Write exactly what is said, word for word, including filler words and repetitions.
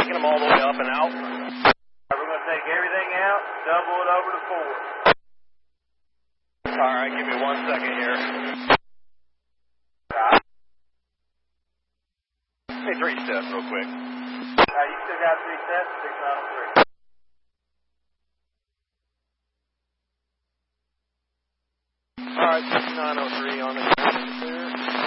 taking them all the way up and out. We're going to take everything out, double it over to four. All right, give me one second here. Hey, three steps real quick. Uh, you still got three steps, six nine oh three. All right, six nine oh three on the ground.